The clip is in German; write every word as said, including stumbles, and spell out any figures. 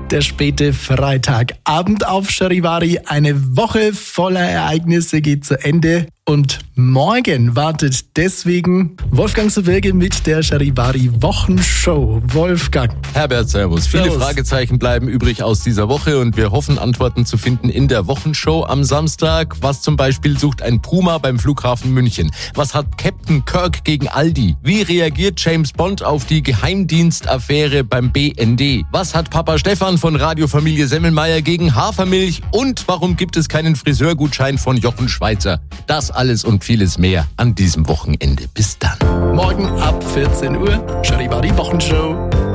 Der späte Freitagabend auf Charivari. Eine Woche voller Ereignisse geht zu Ende. Und morgen wartet deswegen Wolfgang Sowilge mit der Charivari Wochenshow. Wolfgang. Herbert, servus. Viele Servus. Fragezeichen bleiben übrig aus dieser Woche und wir hoffen, Antworten zu finden in der Wochenshow am Samstag. Was zum Beispiel sucht ein Puma beim Flughafen München? Was hat Captain Kirk gegen Aldi? Wie reagiert James Bond auf die Geheimdienstaffäre beim B N D? Was hat Papa Stefan von Radiofamilie Semmelmeier gegen Hafermilch? Und warum gibt es keinen Friseurgutschein von Jochen Schweizer? Das alles und vieles mehr an diesem Wochenende. Bis dann. Morgen ab vierzehn Uhr, Charivari Wochenshow.